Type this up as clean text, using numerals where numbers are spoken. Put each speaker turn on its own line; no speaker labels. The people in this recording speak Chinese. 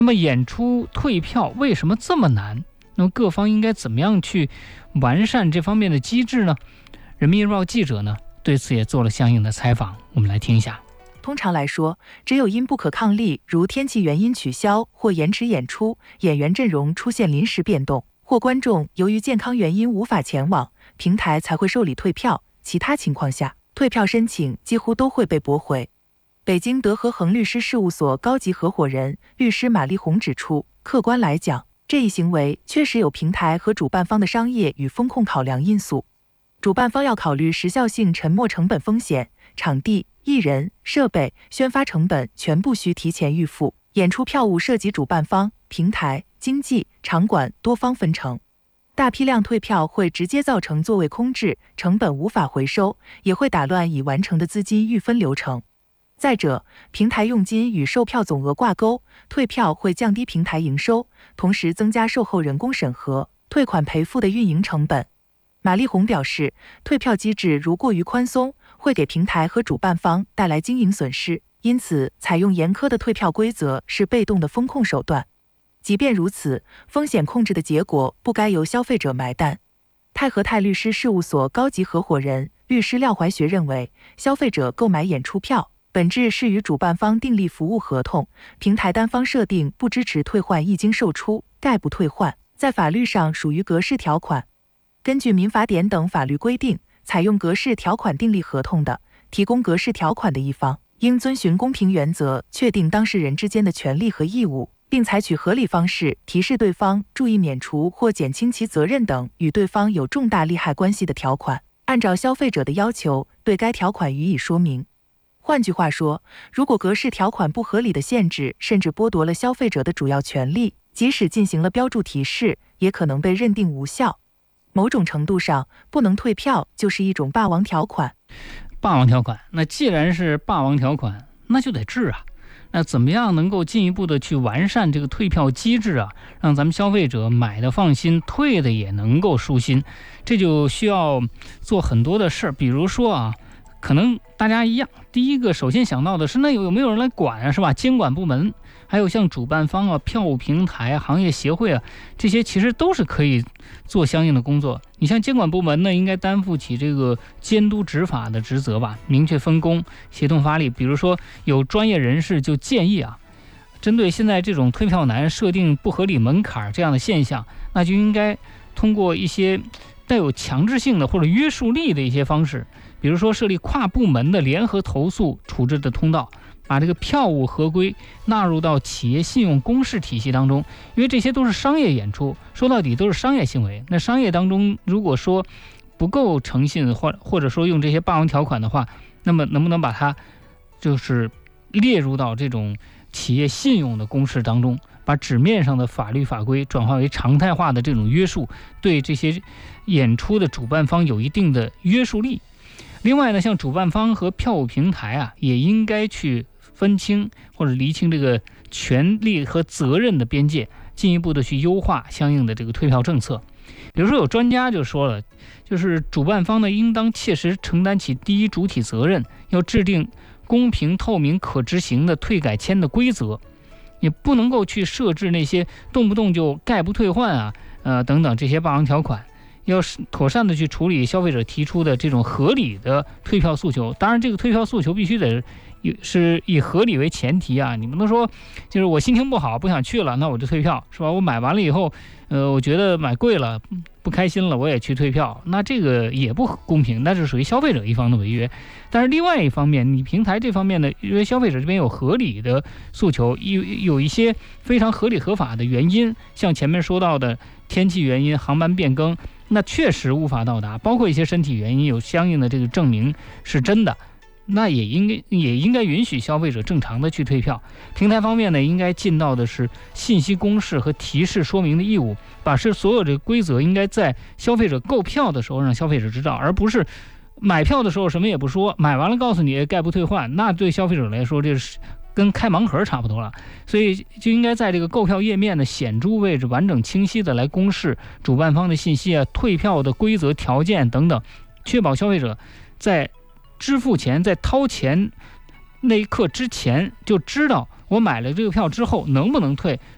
那么演出退票为什么这么难？那么各方应该怎么样去完善这方面的机制呢？人民日报记者呢对此也做了相应的采访，我们来听一下。
通常来说，只有因不可抗力，如天气原因取消或延迟演出，演员阵容出现临时变动，或观众由于健康原因无法前往，平台才会受理退票。其他情况下，退票申请几乎都会被驳回。北京德和恒律师事务所高级合伙人律师马丽红指出，客观来讲，这一行为确实有平台和主办方的商业与风控考量因素。主办方要考虑时效性沉没成本风险，场地、艺人、设备、宣发成本全部需提前预付。演出票务涉及主办方、平台、经纪、场馆多方分成。大批量退票会直接造成座位空置，成本无法回收，也会打乱已完成的资金预分流程。再者，平台佣金与售票总额挂钩，退票会降低平台营收，同时增加售后人工审核、退款赔付的运营成本。马丽红表示，退票机制如过于宽松，会给平台和主办方带来经营损失，因此采用严苛的退票规则是被动的风控手段。即便如此，风险控制的结果不该由消费者买单。泰和泰律师事务所高级合伙人律师廖怀学认为，消费者购买演出票本质是与主办方订立服务合同，平台单方设定不支持退换一经售出，概不退换，在法律上属于格式条款。根据民法典等法律规定，采用格式条款订立合同的，提供格式条款的一方，应遵循公平原则确定当事人之间的权利和义务，并采取合理方式提示对方注意免除或减轻其责任等与对方有重大利害关系的条款，按照消费者的要求对该条款予以说明。换句话说，如果格式条款不合理的限制甚至剥夺了消费者的主要权利，即使进行了标注提示，也可能被认定无效。某种程度上，不能退票就是一种霸王条款。
霸王条款，那既然是霸王条款，那就得治啊。那怎么样能够进一步的去完善这个退票机制啊，让咱们消费者买的放心，退的也能够舒心？这就需要做很多的事儿，比如说啊，可能大家一样，第一个首先想到的是，那有没有人来管啊，是吧？监管部门，还有像主办方啊、票务平台、行业协会啊，这些其实都是可以做相应的工作。你像监管部门呢，应该担负起这个监督执法的职责吧，明确分工，协同发力。比如说，有专业人士就建议啊，针对现在这种退票难、设定不合理门槛这样的现象，那就应该通过一些带有强制性的或者约束力的一些方式，比如说设立跨部门的联合投诉处置的通道，把这个票务合规纳入到企业信用公示体系当中，因为这些都是商业演出，说到底都是商业行为。那商业当中如果说不够诚信，或者说用这些霸王条款的话，那么能不能把它就是列入到这种企业信用的公示当中，把纸面上的法律法规转化为常态化的这种约束，对这些演出的主办方有一定的约束力。另外呢，像主办方和票务平台啊，也应该去分清或者厘清这个权利和责任的边界，进一步的去优化相应的这个退票政策。比如说有专家就说了，就是主办方呢应当切实承担起第一主体责任，要制定公平透明可执行的退改签的规则，也不能够去设置那些动不动就概不退换啊等等这些霸王条款，要妥善的去处理消费者提出的这种合理的退票诉求。当然这个退票诉求必须得是以合理为前提啊，你不能说就是我心情不好不想去了，那我就退票，是吧？我买完了以后我觉得买贵了不开心了，我也去退票，那这个也不公平，那是属于消费者一方的违约。但是另外一方面，你平台这方面呢，因为消费者这边有合理的诉求，有一些非常合理合法的原因，像前面说到的天气原因、航班变更，那确实无法到达，包括一些身体原因有相应的这个证明是真的，那也应该允许消费者正常的去退票。平台方面呢，应该尽到的是信息公示和提示说明的义务，把所有这个规则应该在消费者购票的时候让消费者知道，而不是买票的时候什么也不说，买完了告诉你概不退换，那对消费者来说这是跟开盲盒差不多了。所以就应该在这个购票页面的显著位置完整清晰的来公示主办方的信息啊、退票的规则条件等等，确保消费者在支付钱、在掏钱那一刻之前就知道我买了这个票之后能不能退，